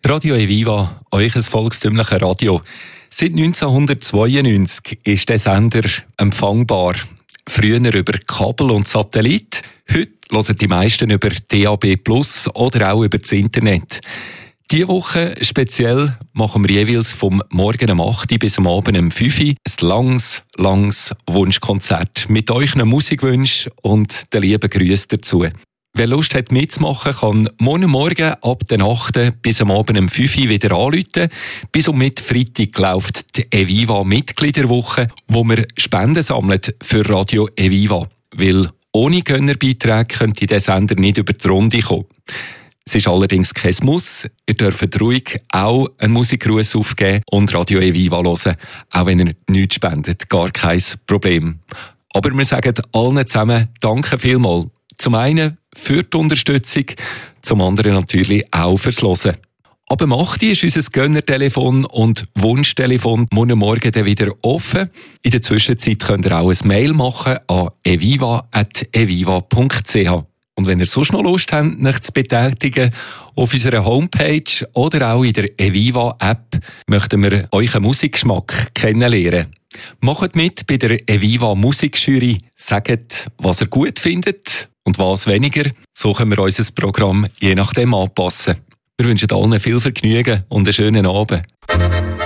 Radio Eviva, euch ein volkstümliches Radio. Seit 1992 ist der Sender empfangbar. Früher über Kabel und Satellit. Heute hören die meisten über DAB+ oder auch über das Internet. Diese Woche speziell machen wir jeweils vom Morgen um 8 Uhr bis am Abend um 5 Uhr ein langes Wunschkonzert mit euren Musikwünschen und den lieben Grüßen dazu. Wer Lust hat mitzumachen, kann morgen ab der 8. bis am Abend um 5 Uhr wieder anrufen. Bis um Freitag läuft die Eviva Mitgliederwoche, wo wir Spenden sammeln für Radio Eviva. Weil ohne Gönnerbeiträge könnte der Sender nicht über die Runde kommen. Es ist allerdings kein Muss. Ihr dürft ruhig auch einen Musikgruß aufgeben und Radio Eviva hören, auch wenn ihr nichts spendet. Gar kein Problem. Aber wir sagen allen zusammen Danke vielmals. Zum einen für die Unterstützung, zum anderen natürlich auch fürs Hören. Ab 8 Uhr ist unser Gönnertelefon und Wunschtelefon morgen dann wieder offen. In der Zwischenzeit könnt ihr auch ein Mail machen an eviva@eviva.ch. Und wenn ihr sonst noch Lust habt, euch zu betätigen, auf unserer Homepage oder auch in der Eviva-App möchten wir euren Musikgeschmack kennenlernen. Macht mit bei der Eviva Musikjury, sagt, was ihr gut findet und was weniger. So können wir unser Programm je nachdem anpassen. Wir wünschen allen viel Vergnügen und einen schönen Abend.